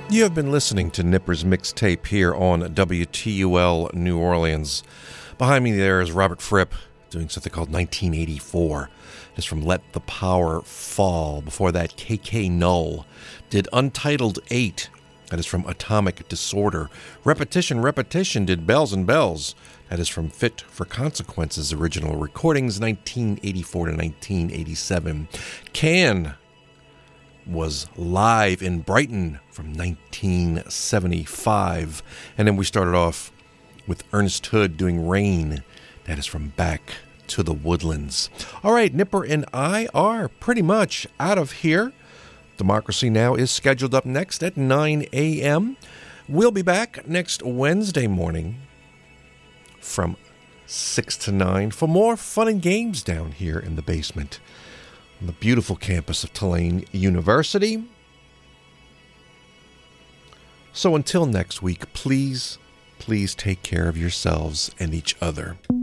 You have been listening to Nipper's Mixtape here on WTUL New Orleans. Behind me there is Robert Fripp doing something called 1984. It's from Let the Power Fall. Before that, KK Null did Untitled 8. That is from Atomic Disorder. Repetition did Bells and Bells. That is from Fit for Consequences original recordings, 1984 to 1987. Can was Live in Brighton from 1975. And then we started off with Ernest Hood doing Rain. That is from Back to the Woodlands. All right, Nipper and I are pretty much out of here. Democracy Now! Is scheduled up next at 9 a.m. We'll be back next Wednesday morning from 6 to 9 for more fun and games down here in the basement on the beautiful campus of Tulane University. So until next week, please take care of yourselves and each other.